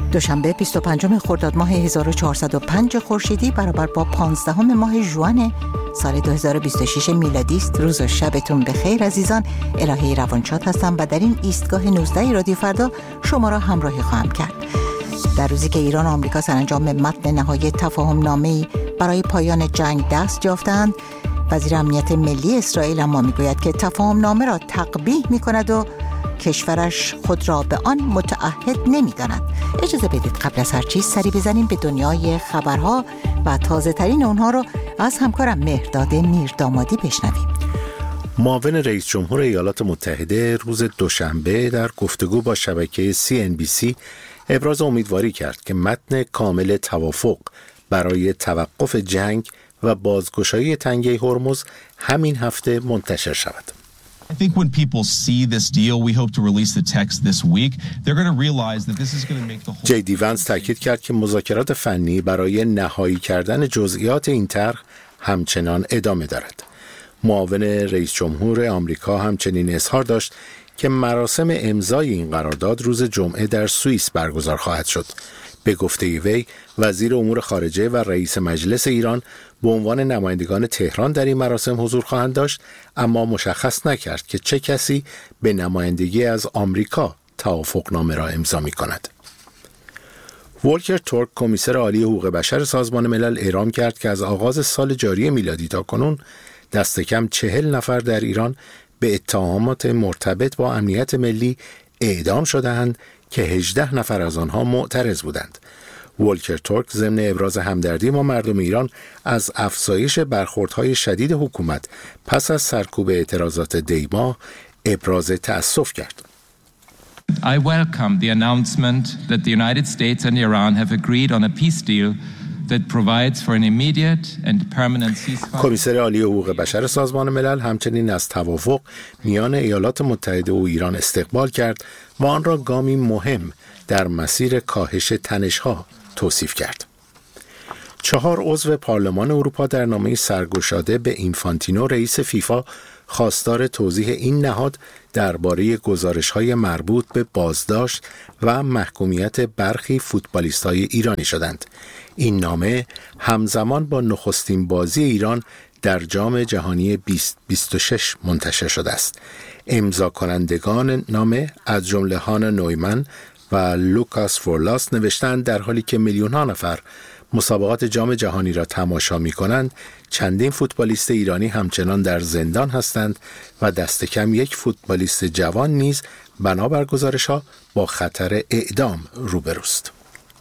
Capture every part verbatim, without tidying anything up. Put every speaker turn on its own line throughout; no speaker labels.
دوشنبه بیست و پنجم خرداد ماه هزار و چهارصد و پنج خورشیدی برابر با پانزدهم ماه ژوئن سال دو هزار و بیست و شش میلادی است. روز و شبتون بخیر عزیزان. الهی روانشاد هستم و در این ایستگاه نوزده رادیو فردا شما را همراهی خواهم کرد. در روزی که ایران و آمریکا سرانجام متن نهایی تفاهم نامه‌ای برای پایان جنگ دست یافتند، وزیر امنیت ملی اسرائیل اما میگوید که تفاهم نامه را تقبیح میکند و کشورش خود را به آن متعهد نمی‌داند. اجازه بدید قبل از هر چیز سری بزنیم به دنیای خبرها و تازه ترین اونها رو از همکارم مهرداد میردامادی بشنویم.
معاون رئیس جمهور ایالات متحده روز دوشنبه در گفتگو با شبکه سی ان بی سی ابراز امیدواری کرد که متن کامل توافق برای توقف جنگ و بازگشایی تنگه هرمز همین هفته منتشر شود.
I think when people see this deal, we hope to release the text this week. They're going to realize that this is going to make the whole
جی دی ونس تاکید کرد که مذاکرات فنی برای نهایی کردن جزئیات این طرح همچنان ادامه دارد. معاون رئیس جمهور آمریکا همچنین اظهار داشت که مراسم امضای این قرارداد روز جمعه در سوئیس برگزار خواهد شد. به گفته وی، وزیر امور خارجه و رئیس مجلس ایران به عنوان نمایندگان تهران در این مراسم حضور خواهند داشت، اما مشخص نکرد که چه کسی به نمایندگی از آمریکا توافقنامه را امضا می کند. ولکر تورک، کمیسر عالی حقوق بشر سازمان ملل، اعلام کرد که از آغاز سال جاری میلادی تا کنون دست کم چهل نفر در ایران به اتهامات مرتبط با امنیت ملی اعدام شده‌اند که هجده نفر از آنها معترض بودند. ولکر تورک ضمن ابراز همدردی با مردم ایران از افزایش برخوردهای شدید حکومت پس از سرکوب اعتراضات دی‌ماه ابراز تأسف کرد.
I welcome the announcement that the United States and Iran have agreed on a peace deal that provides for an immediate and permanent ceasefire.
کمیسر عالی حقوق بشر سازمان ملل همچنین از توافق میان ایالات متحده و ایران استقبال کرد و آن را گامی مهم در مسیر کاهش تنش‌ها توصیف کرد. چهار عضو پارلمان اروپا در نامه‌ای سرگشاده به اینفانتینو رئیس فیفا خواستار توضیح این نهاد درباره گزارش‌های مربوط به بازداشت و محکومیت برخی فوتبالیست‌های ایرانی شدند. این نامه همزمان با نخستین بازی ایران در جام جهانی بیست بیست و شش منتشر شده است. امضا کنندگان نامه از جمله هانا نویمن و لوکاس فورلاس نوشتند در حالی که میلیون‌ها نفر مسابقات جام جهانی را تماشا می‌کنند، چندین فوتبالیست ایرانی همچنان در زندان هستند و دست کم یک فوتبالیست جوان نیز بنابر گزارش‌ها با خطر اعدام روبروست.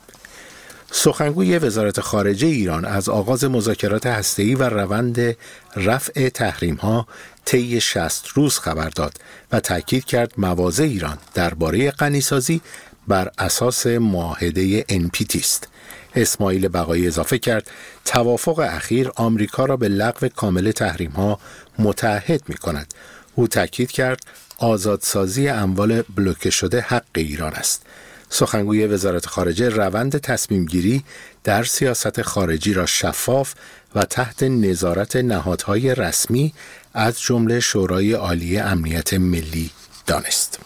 سخنگوی وزارت خارجه ایران از آغاز مذاکرات هسته‌ای و روند رفع تحریم‌ها طی شصت روز خبر داد و تاکید کرد مواضع ایران درباره غنیسازی بر اساس معاهده ان پی تی است. اسماعیل بقایی اضافه کرد توافق اخیر آمریکا را به لغو کامل تحریم‌ها متعهد می‌کند. او تاکید کرد آزادسازی اموال بلوکه شده حق ایران است. سخنگوی وزارت خارجه روند تصمیم گیری در سیاست خارجی را شفاف و تحت نظارت نهادهای رسمی از جمله شورای عالی امنیت ملی دانست.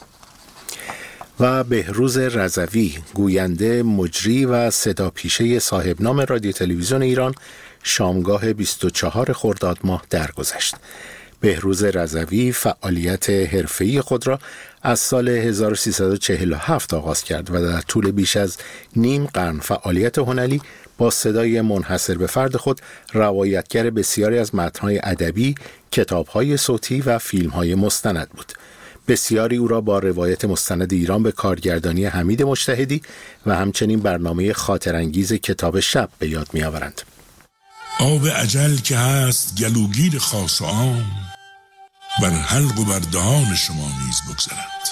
و بهروز رضوی، گوینده، مجری و صداپیشه صاحب نام رادیو تلویزیون ایران، شامگاه بیست و چهارم خرداد ماه درگذشت. بهروز رضوی فعالیت حرفه‌ای خود را از سال هزار و سیصد و چهل و هفت آغاز کرد و در طول بیش از نیم قرن فعالیت هنری با صدای منحصر به فرد خود روایتگر بسیاری از متن‌های ادبی، کتاب‌های صوتی و فیلم‌های مستند بود. بسیاری او را با روایت مستند ایران به کارگردانی حمید مجتهدی و همچنین برنامه خاطرانگیز کتاب شب به یاد می‌آورند.
آب اجل که هست گلوگیر خاص و عام، بر حلق و بر دهان شما نیز بگذرد.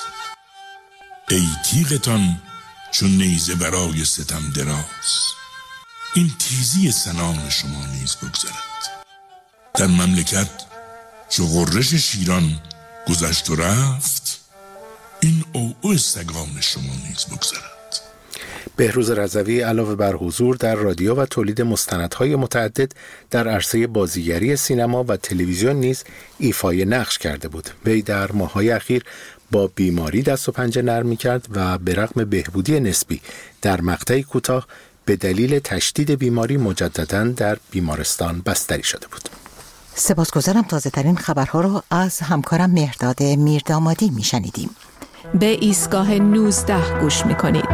ای تیغتان چون نیزه برای ستم دراز، این تیزی سنان شما نیز بگذرد. در مملکت چو غرش شیران گذشت و رفت، این اوعو سگان شما نیز بگذرد.
بهروز رضوی علاوه بر حضور در رادیو و تولید مستندهای متعدد در عرصه بازیگری سینما و تلویزیون نیز ایفای نقش کرده بود. وی در ماه‌های اخیر با بیماری دست و پنجه نرم می‌کرد و به رغم بهبودی نسبی در مقطعی کوتاه به دلیل تشدید بیماری مجدداً در بیمارستان بستری شده بود.
سپاسگزارم. تازه ترین خبرها رو از همکارم مهرداد میردامادی میشنیدیم.
به ایستگاه نوزده گوش میکنید.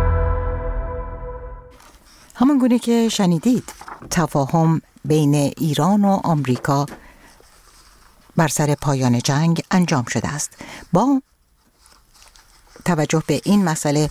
همون گونه که شنیدید تفاهم بین ایران و آمریکا بر سر پایان جنگ انجام شده است. با توجه به این مسئله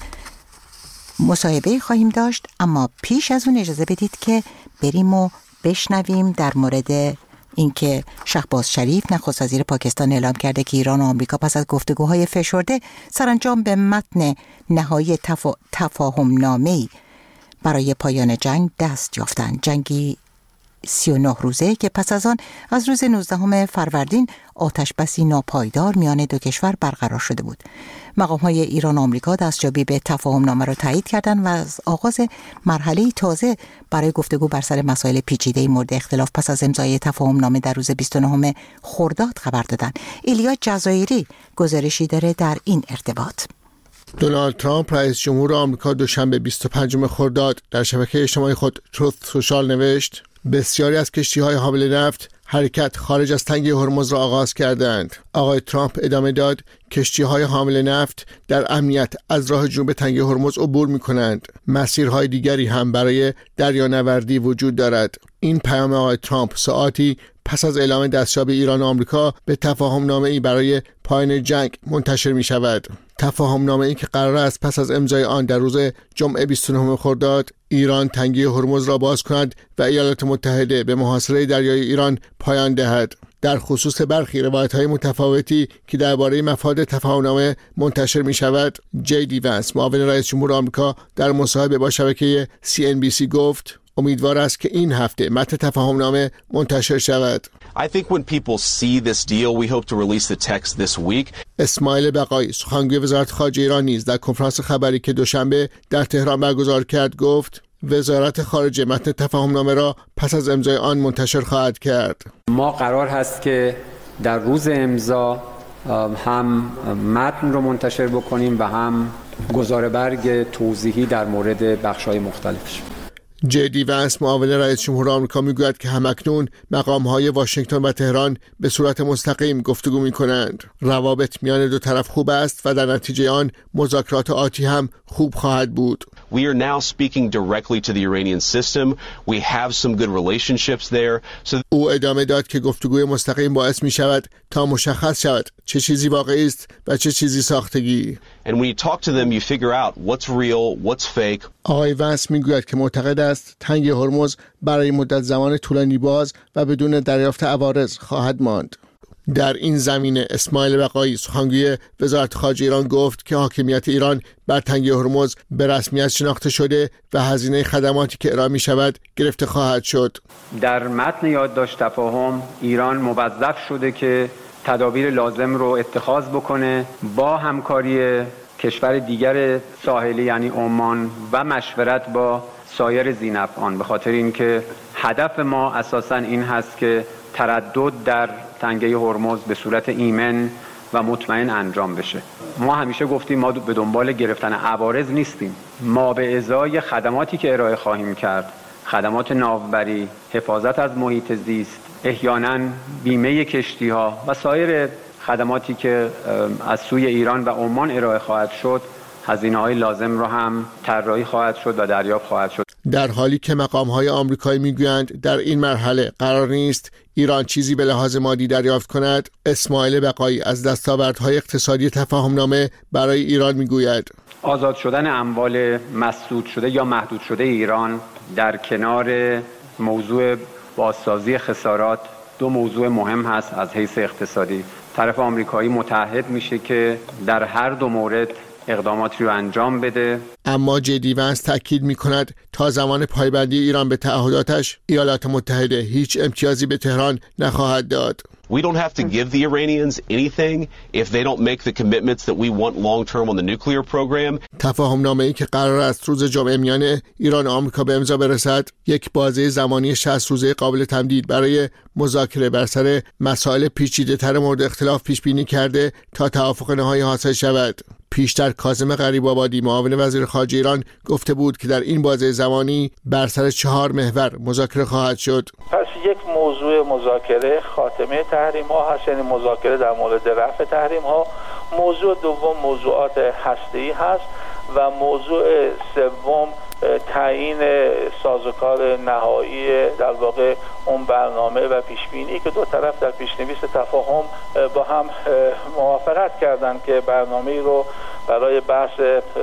مصاحبه خواهیم داشت، اما پیش از اون اجازه بدید که بریم و بشنویم در مورد اینکه شهباز شریف نخست وزیر پاکستان اعلام کرده که ایران و آمریکا پس از گفتگوهای فشرده سرانجام به متن نهایی تفا... تفاهم نامه‌ای برای پایان جنگ دست یافتند. جنگی سی و نه روزه که پس از آن از روز نوزدهم فروردین آتش بسی ناپایدار میان دو کشور برقرار شده بود. مقام‌های ایران و آمریکا دستیابی به تفاهم نامه را تایید کردند و از آغاز مرحله تازه برای گفتگو بر سر مسائل پیچیده مورد اختلاف پس از امضای تفاهم نامه در روز بیست و نهم خرداد خبر دادند. ایلیا جزایری گزارشی داره در این ارتباط.
دونالد ترامپ رئیس جمهور آمریکا دوشنبه بیست و پنجم خرداد در شبکه اجتماعی خود تروث سوشال نوشت: بسیاری از کشتی‌های حامل نفت حرکت خارج از تنگه هرمز را آغاز کردند. آقای ترامپ ادامه داد: کشتی‌های حامل نفت در امنیت از راه جنوب تنگه هرمز عبور می‌کنند. مسیرهای دیگری هم برای دریانوردی وجود دارد. این پیام آقای ترامپ ساعاتی پس از اعلام دستیاب ایران و آمریکا به تفاهم نامه‌ای برای پایان جنگ منتشر می‌شود. تفاهم نامه‌ای که قرار است پس از امضای آن در روز جمعه بیست و نهم خرداد ایران تنگه هرمز را باز کند و ایالات متحده به محاصره دریای ایران پایان دهد. در خصوص برخی روایت‌های متفاوتی که درباره مفاد تفاهم‌نامه منتشر می‌شود، جی دی ونس معاون رئیس جمهور آمریکا در مصاحبه با شبکه سی ان بی سی گفت: امیدوار است که این هفته متن تفاهم‌نامه منتشر شود.
I think when people see this deal, we hope to release the text this week.
اسماعیل بقایی سخنگوی وزارت خارجه ایران نیز در کنفرانس خبری که دوشنبه در تهران برگزار کرد گفت: وزارت خارجه متن تفاهم‌نامه را پس از امضای آن منتشر خواهد کرد.
ما قرار هست که در روز امضا هم متن رو منتشر بکنیم و هم گزاره برگ توضیحی در مورد بخش‌های مختلفش.
جی دی ونس معاون رئیس جمهور آمریکا میگوید که همکنون مقام‌های واشنگتن و تهران به صورت مستقیم گفتگو می‌کنند. روابط میان دو طرف خوب است و در نتیجه آن مذاکرات آتی هم خوب خواهد بود.
We are now speaking directly to the Iranian system. We have some good relationships there. So
او ادامه داد که گفتگوی مستقیم باعث می شود تا مشخص شود چه چیزی واقعی است و چه چیزی ساختگی.
And when you talk to them, you figure out what's real, what's fake.
آقای ونس میگوید که معتقد است تنگ هرمز برای مدت زمان طولانی باز و بدون دریافت عوارض خواهد ماند. در این زمینه اسماعیل بقایی سخنگوی وزارت خارجه ایران گفت که حاکمیت ایران بر تنگه هرمز به رسمیت شناخته شده و هزینه خدماتی که ارائه می شود گرفته خواهد شد.
در متن یادداشت تفاهم ایران موظف شده که تدابیر لازم رو اتخاذ بکنه با همکاری کشور دیگر ساحلی یعنی عمان و مشورت با سایر ذی‌نفعان، به خاطر اینکه هدف ما اساساً این هست که تردد در تنگه هرمز به صورت ایمن و مطمئن انجام بشه. ما همیشه گفتیم ما به دنبال گرفتن عوارض نیستیم. ما به ازای خدماتی که ارائه خواهیم کرد، خدمات ناوبری، حفاظت از محیط زیست، احیانا بیمه کشتی‌ها و سایر خدماتی که از سوی ایران و عمان ارائه خواهد شد، هزینه‌های لازم را هم طراحی خواهد شد و دریافت خواهد شد.
در حالی که مقام‌های آمریکایی میگویند در این مرحله قرار نیست ایران چیزی به لحاظ مادی دریافت کند، اسماعیل بقایی از دستاوردهای اقتصادی تفاهمنامه برای ایران میگوید:
آزاد شدن اموال مسدود شده یا محدود شده ایران در کنار موضوع بازسازی خسارات دو موضوع مهم هست از حیث اقتصادی. طرف آمریکایی متعهد میشه که در هر دو مورد اقداماتی رو انجام بده.
اما جی دی ونس تاکید می‌کند تا زمان پایبندی ایران به تعهداتش ایالات متحده هیچ امتیازی به تهران نخواهد داد.
We don't have to give the Iranians anything if they don't make the commitments that we want long term on the nuclear program.
تفاهم نامه‌ای که قرار است روز جمعه میان ایران و آمریکا به امضا برسد، یک بازه زمانی شصت روزه قابل تمدید برای مذاکره بر سر مسائل پیچیده‌تر مورد اختلاف پیش بینی کرده تا توافق نهایی حاصل شود. پیشتر کاظم غریب‌آبادی معاون وزیر خارجه ایران گفته بود که در این بازه زمانی بر سر چهار محور مذاکره خواهد شد.
پس یک موضوع مذاکره خاتمه تحریم ها هست، یعنی مذاکره در مورد رفع تحریم ها. موضوع دوم موضوعات هسته‌ای هست و موضوع سوم تعیین سازوکار نهایی در واقع اون برنامه و پیشبینی که دو طرف در پیشنویس تفاهم با هم موافقت کردند که برنامه‌ای رو برای بحث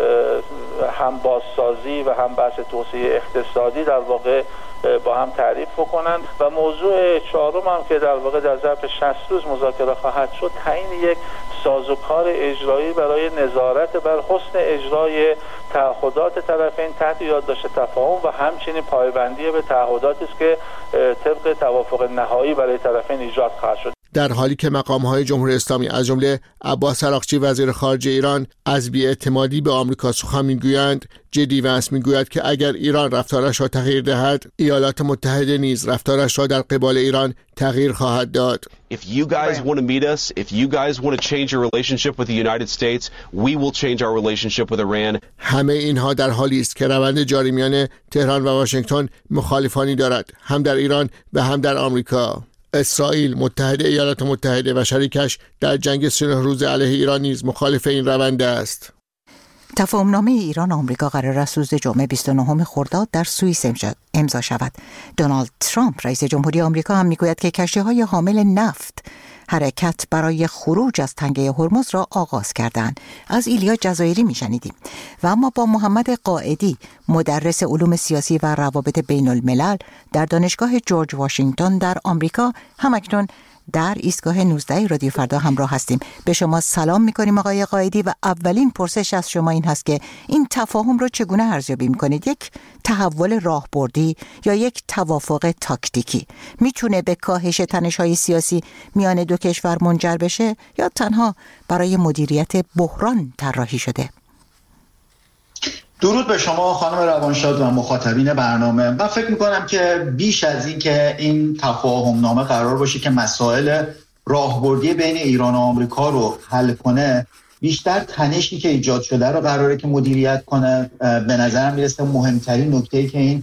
هم بازسازی و هم بحث توسعه اقتصادی در واقع با هم تعریف بکنند. و موضوع چهارم هم که در واقع در ظرف شصت روز مذاکره خواهد شد، تعیین یک سازوکار اجرایی برای نظارت بر حسن اجرای تعهدات طرفین تحت یادداشت تفاهم و همچنین پایبندی به تعهداتی است که طبق توافق نهایی برای طرفین ایجاد خواهد شد.
در حالی که مقام‌های جمهوری اسلامی از جمله عباس عراقچی وزیر خارجه ایران از بی‌اعتمادی به آمریکا سخن می‌گویند، جدی وانس می‌گوید که اگر ایران رفتارش را تغییر دهد، ایالات متحده نیز رفتارش را در قبال ایران تغییر خواهد داد.
If you guys want to meet us, if you guys want to change your relationship with the United States, we will change our relationship with Iran.
همه اینها در حالی است که روند جاری میان تهران و واشنگتن مخالفانی دارد، هم در ایران و هم در آمریکا. اسرائیل، متحد ایالات متحده و شریکش در جنگ سیاه روز علیه ایران نیز مخالف این روند است.
تفاهمنامه ایران آمریکا قرار است روز جمعه بیست و نهم خرداد در سوئیس امضا شود. دونالد ترامپ رئیس جمهوری آمریکا هم میگوید که کشتی‌های حامل نفت حرکت برای خروج از تنگه هرمز را آغاز کردند. از ایلیا جزایری میشنیدیم. و اما با محمد قائدی، مدرس علوم سیاسی و روابط بین الملل در دانشگاه جورج واشنگتن در آمریکا، همکنون در ایستگاه نوزده رادیو فردا همراه هستیم. به شما سلام میکنیم آقای قائدی و اولین پرسش از شما این هست که این تفاهم رو چگونه ارزیابی میکنید؟ یک تحول راهبردی یا یک توافق تاکتیکی میتونه به کاهش تنش‌های سیاسی میان دو کشور منجر بشه یا تنها برای مدیریت بحران طراحی شده؟
درود به شما خانم روانشاد و مخاطبین برنامه. من فکر میکنم که بیش از این که این تفاهم نامه قرار باشه که مسائل راهبردی بین ایران و آمریکا رو حل کنه، بیشتر تنشی که ایجاد شده رو قراره که مدیریت کنه. به نظرم میرسه مهمترین نکته‌ای که این